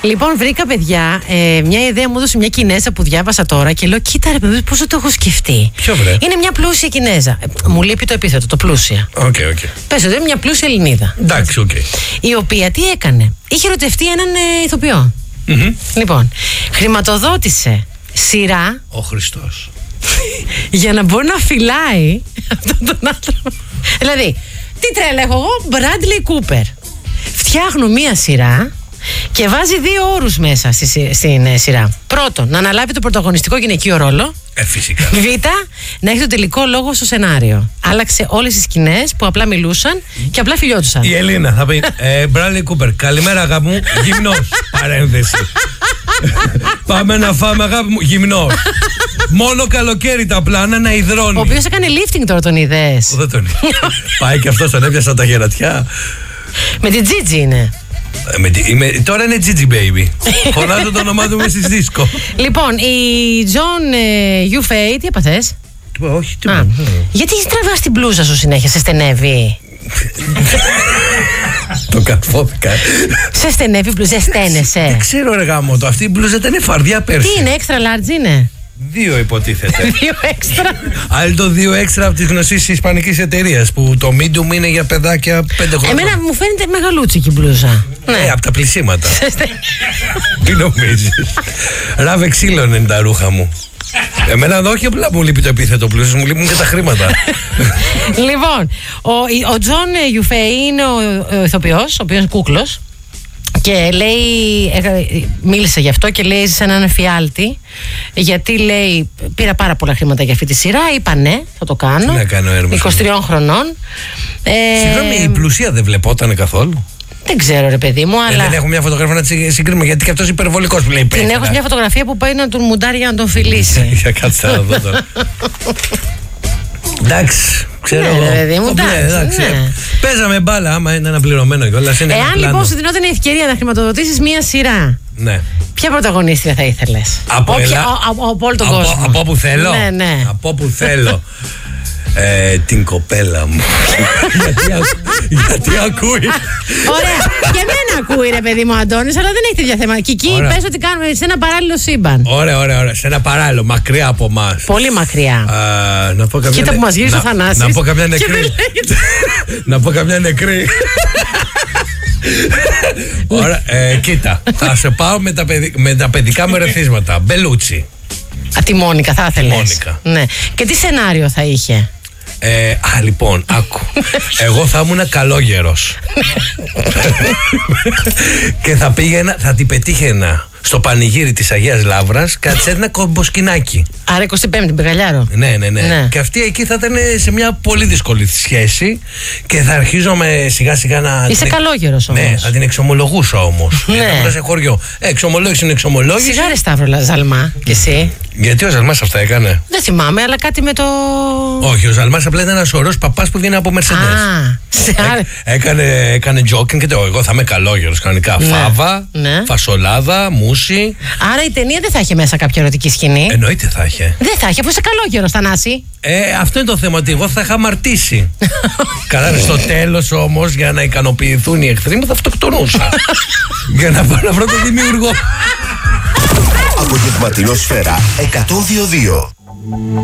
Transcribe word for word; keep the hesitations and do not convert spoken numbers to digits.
Λοιπόν, βρήκα, παιδιά, ε, μια ιδέα μου έδωσε μια Κινέζα που διάβασα τώρα και λέω: κοίτα, ρε παιδί, πόσο το έχω σκεφτεί. Ποιο βρε? Είναι μια πλούσια Κινέζα. Ε, μου λείπει το επίθετο, το πλούσια. Οκ, okay, οκ. Okay. Πες ότι είναι μια πλούσια Ελληνίδα. Εντάξει, οκ. Okay. Η οποία τι έκανε? Είχε ερωτευτεί έναν ε, ηθοποιό. Mm-hmm. Λοιπόν, χρηματοδότησε σειρά. Ο Χριστός. Για να μπορεί να φυλάει αυτόν τον άνθρωπο. Δηλαδή, τι τρέλα έχω εγώ, Bradley Cooper. Φτιάχνω μία σειρά και βάζει δύο όρους μέσα στη, στην ε, σειρά. Πρώτον, να αναλάβει το πρωταγωνιστικό γυναικείο ρόλο. Ε, φυσικά. Β, να έχει το τελικό λόγο στο σενάριο. Άλλαξε όλες τις σκηνές που απλά μιλούσαν και απλά φιλιόντουσαν. Η Ελίνα θα πει: ε, Bradley Cooper, καλημέρα αγάπη μου, γυμνός. Παρένθεση. Πάμε να φάμε αγάπη μου, γυμνός. Μόνο καλοκαίρι τα πλάνα να υδρώνει. Ο οποίος έκανε lifting τώρα, τον είδες? Δεν τον είδε. Πάει και αυτός, τον έπιασα τα γερατιά. Με την Gigi είναι. Ε, με, είμαι, τώρα είναι Gigi Baby. Φωνάζω το όνομά του μέσα στις δίσκο. Λοιπόν, η John ε, Yufei, τι έπαθες? Όχι, τι είπα. Γιατί τραβάς την μπλούζα σου συνέχεια, σε στενεύει? Το καθόθηκα. Σε στενεύει η μπλούζα, στένεσαι? Δεν ξέρω, ρε γάμο το. Αυτή η μπλούζα ήταν φαρδιά πέρσι. Τι είναι, extra large είναι? Δύο υποτίθεται. Δύο έξτρα. Άλλη το δύο έξτρα από τη γνωστή ισπανική εταιρεία που το medium είναι για παιδάκια πέντε χρόνια. Εμένα μου φαίνεται μεγαλούτσικη μπλούζα. Ναι, ε, από τα πλησίματα. Τι νομίζεις? Ράβε ξύλων είναι τα ρούχα μου. Εμένα όχι απλά μου λείπει το επίθετο πλούσιο, μου λείπουν και τα χρήματα. Λοιπόν, ο Τζον Yufei είναι ο, ο ηθοποιός, ο οποίος είναι κούκλος. Και λέει, μίλησε γι' αυτό και λέει σε έναν εφιάλτη, γιατί λέει πήρα πάρα πολλά χρήματα για αυτή τη σειρά. Είπα ναι, θα το κάνω. Τι να κάνω, έρμος, είκοσι τριών χρονών. Ε, Συγγνώμη, η πλουσία δεν βλεπόταν καθόλου? Δεν ξέρω, ρε παιδί μου, αλλά. Ε, δεν έχω μια φωτογραφία να τη συγκρίνουμε, γιατί και αυτός υπερβολικός που λέει πέρα. Την έχω μια φωτογραφία που πάει να τον μουντάρει για να τον φιλήσει. Για κάτσε να δω τώρα. Εντάξει, ξέρω εγώ. Ναι, παιδί μου, εντάξει. Ναι. Παίζαμε μπάλα, άμα είναι ένα πληρωμένο κιόλας. Εάν λοιπόν σου δινόταν η ευκαιρία να χρηματοδοτήσεις μία σειρά, ναι, ποια πρωταγωνίστρια θα ήθελες? Από, Όποια, ελα... από, από, από όλο τον από, κόσμο. Από όπου θέλω. Ναι, ναι. Από όπου θέλω. Ε, την κοπέλα μου. γιατί, ακού, γιατί ακούει. Ωραία. Και εμένα ακούει, ρε παιδί μου, Αντώνης, αλλά δεν έχει τέτοια θέμα. Και εκεί πες ότι κάνουμε σε ένα παράλληλο σύμπαν. Ωραία, ωραία, ωραία. Σε ένα παράλληλο, μακριά από εμάς. Πολύ μακριά. Α, να πω καμιά. Κοίτα που μας γύρισε ο Θανάσης. Να πω καμιά νεκρή. Να πω καμιά νεκρή. Ωραία, ε, κοίτα. Θα σε πάω με τα, παιδι, με τα παιδικά μου ερεθίσματα. Μπελούτσι. Α, τη Μόνικα θα ήθελες? Μόνικα. Ναι. Και τι σενάριο θα είχε? Ε, α, λοιπόν, άκου. Εγώ θα ήμουν καλόγερος. Και θα πήγαινα, θα την πετύχαινα στο πανηγύρι της Αγίας Λαύρας και θα της έδινα κομποσκινάκι. Άρα εικοστή πέμπτη Μπεγαλιάρο. Ναι, ναι, ναι, ναι. Και αυτή εκεί θα ήταν σε μια πολύ δύσκολη σχέση και θα αρχίζομαι σιγά σιγά να. Είσαι την... καλόγερος όμως. Ναι, θα την εξομολογούσα όμως. Ναι. Θα σε χωριό. Ε, εξομολόγηση είναι εξομολόγηση. Σιγάρε Σταύρο Ζαλμά, κι εσύ. Γιατί ο Ζαλμάς αυτά έκανε? Δεν θυμάμαι, αλλά κάτι με το. Όχι, ο Ζαλμάς απλά ήταν ένας ωραίος παπάς που βγαίνει από Mercedes. Α, ε, έκανε, έκανε joking και το εγώ θα είμαι καλόγερος κανονικά. Ναι. Φάβα, ναι. Φασολάδα, μουσι. Άρα η ταινία δεν θα είχε μέσα κάποια ερωτική σκηνή? Εννοείται θα είχε. Δεν θα είχε, αφού είσαι καλόγερος, Θανάση. Ε, αυτό είναι το θέμα, ότι εγώ θα είχα αμαρτήσει. Καλά, στο τέλος όμως, για να ικανοποιηθούν οι εχθροί μου, θα αυτοκτονούσα. Για να πάω να βρω τον δημιουργό. Απογευματινό Σφαίρα εκατόν δύο δύο.